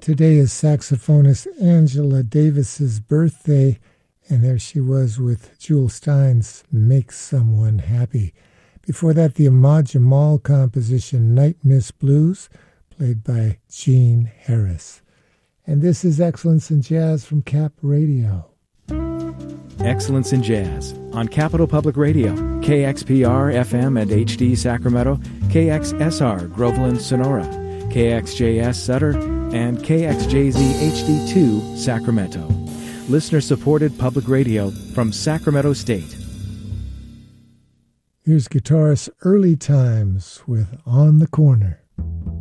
Today is saxophonist Angela Davis's birthday, and there she was with Jewel Stein's Make Someone Happy. Before that, the Ahmad Jamal composition Night Miss Blues, played by Gene Harris. And this is Excellence in Jazz from Cap Radio. Excellence in Jazz on Capital Public Radio, KXPR FM and HD Sacramento, KXSR Groveland Sonora, KXJS Sutter, and KXJZ HD2 Sacramento. Listener-supported public radio from Sacramento State. Here's guitarist Early Times with On the Corner.